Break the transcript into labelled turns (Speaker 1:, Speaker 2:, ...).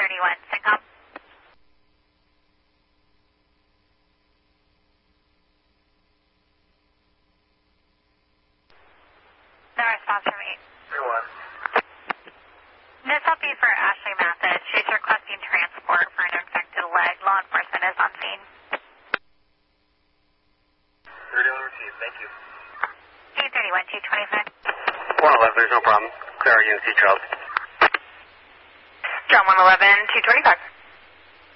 Speaker 1: 831, CENTCOM. No response from 831. This will be for Ashley Mathis. She's requesting transport for an infected leg. Law enforcement is on scene.
Speaker 2: 31 received, thank you.
Speaker 1: 831, 225.
Speaker 2: 111, there's no problem. Clear our unit, Charles.
Speaker 1: John 111, 225.